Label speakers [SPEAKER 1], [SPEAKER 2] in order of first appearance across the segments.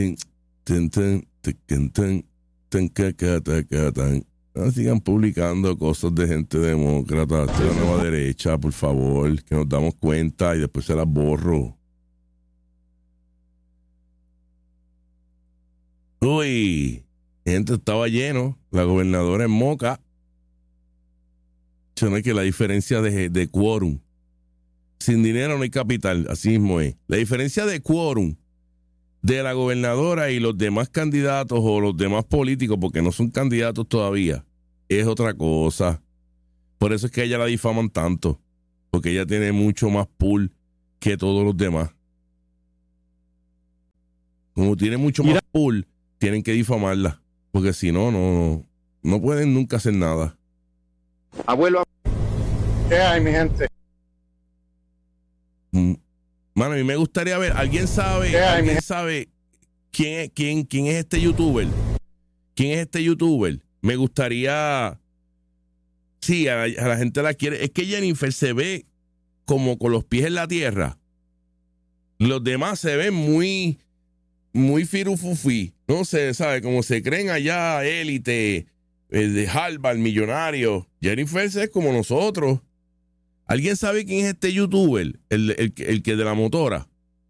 [SPEAKER 1] Tin, tin, tin, tin, tin, tin, tin. No sigan publicando cosas de gente demócrata, de la nueva derecha, por favor, que nos damos cuenta y después se las borro. Uy, gente, estaba lleno. La gobernadora en Moca. No es que la diferencia de quórum. Sin dinero no hay capital, así mismo es. La diferencia de quórum de la gobernadora y los demás candidatos o los demás políticos, porque no son candidatos todavía, es otra cosa. Por eso es que a ella la difaman tanto, porque ella tiene mucho más pool que todos los demás. Como tiene mucho más pool, tienen que difamarla, porque si no, no pueden nunca hacer nada.
[SPEAKER 2] Abuelo, ¿qué hay, mi gente?
[SPEAKER 1] Mano, a mí me gustaría ver, ¿alguien sabe quién es este youtuber? ¿Quién es este youtuber? Me gustaría, sí, a la gente la quiere. Es que Jennifer se ve como con los pies en la tierra. Los demás se ven muy firufufi. No sé, ¿sabe? Como se creen allá élite, de Harvard, millonario. Jennifer es como nosotros. ¿Alguien sabe quién es este youtuber? El que de la motora.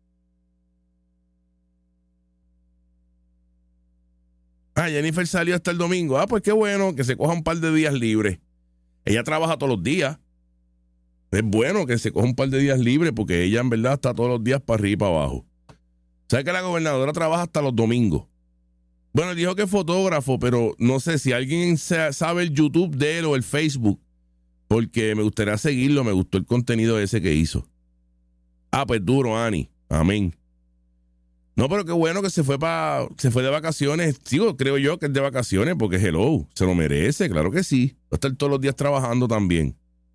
[SPEAKER 1] Jennifer salió hasta el domingo. Pues qué bueno que se coja un par de días libres. Ella trabaja todos los días. Es bueno que se coja un par de días libres porque ella en verdad está todos los días para arriba y para abajo. ¿Sabe que la gobernadora trabaja hasta los domingos? Bueno, dijo que es fotógrafo, pero no sé si alguien sabe el YouTube de él o el Facebook, porque me gustaría seguirlo, me gustó el contenido ese que hizo. Pues duro, Ani. Amén. No, pero qué bueno que se fue de vacaciones. Sigo, creo yo que es de vacaciones, porque hello, se lo merece, claro que sí. Va a estar todos los días trabajando también.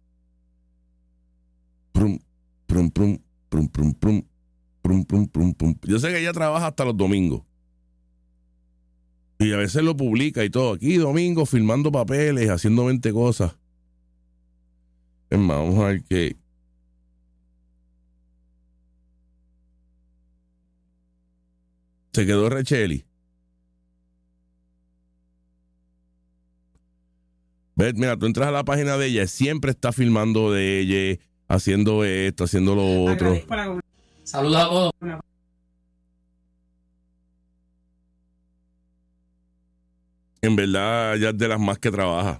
[SPEAKER 1] Prum, prum, prum, prum, prum, prum, prum, prum, prum, prum. Yo sé que ella trabaja hasta los domingos. Y a veces lo publica y todo. Aquí domingo, filmando papeles, haciendo 20 cosas. Es más, vamos a ver qué. Se quedó Recheli. ¿Ves? Mira, tú entras a la página de ella, siempre está filmando de ella, haciendo esto, haciendo lo otro.
[SPEAKER 3] Saludos a todos.
[SPEAKER 1] En verdad, ya es de las más que trabaja.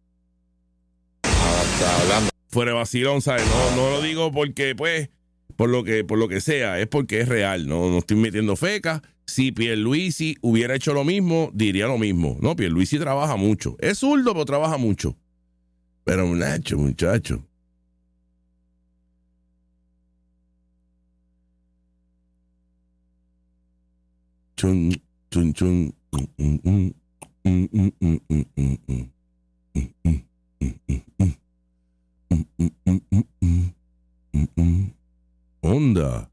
[SPEAKER 2] Está hablando.
[SPEAKER 1] Fuera de vacilón, ¿sabes? No lo digo porque, pues, por lo que sea, es porque es real. No estoy metiendo fecas. Si Pierluisi hubiera hecho lo mismo, diría lo mismo. No, Pierluisi trabaja mucho. Es zurdo, pero trabaja mucho. Pero muchacho. Chun, chun, chun. Onda.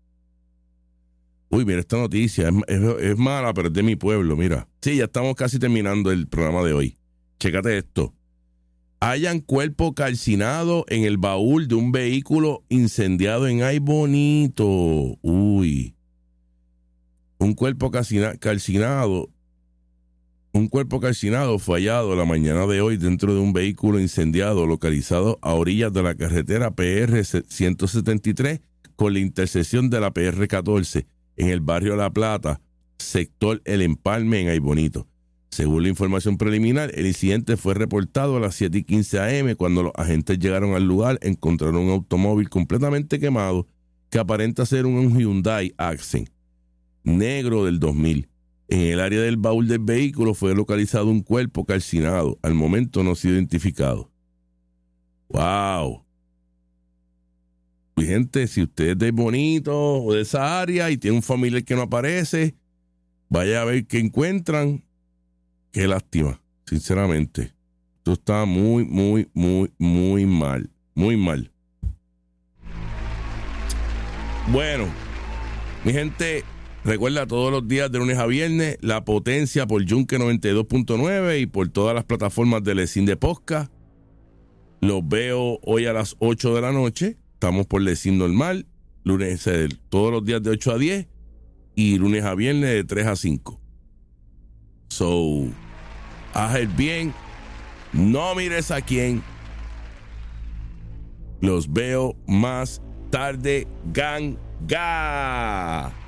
[SPEAKER 1] Uy, mira esta noticia, es mala, pero es de mi pueblo, mira. Sí, ya estamos casi terminando el programa de hoy. Chécate esto. Hallan cuerpo calcinado en el baúl de un vehículo incendiado en Ay Bonito. Uy. Un cuerpo calcinado fue hallado la mañana de hoy dentro de un vehículo incendiado localizado a orillas de la carretera PR 173 con la intersección de la PR 14 en el barrio La Plata, sector El Empalme en Ay Bonito. Según la información preliminar, el incidente fue reportado a las 7:15 a.m. cuando los agentes llegaron al lugar, encontraron un automóvil completamente quemado que aparenta ser un Hyundai Accent negro del 2000. En el área del baúl del vehículo fue localizado un cuerpo calcinado, al momento no ha sido identificado. ¡Wow! Mi gente, si usted es de Bonito o de esa área y tiene un familiar que no aparece, vaya a ver qué encuentran. Qué lástima, sinceramente. Esto está muy mal. Muy mal. Bueno, mi gente, recuerda todos los días de lunes a viernes, La Potencia por Yunque 92.9 y por todas las plataformas de Lecin de Podcast. Los veo hoy a las 8 de la noche. Estamos por Lecin normal, lunes, todos los días de 8 a 10. y lunes a viernes de 3 a 5. So, haz el bien, no mires a quién. Los veo más tarde, ganga.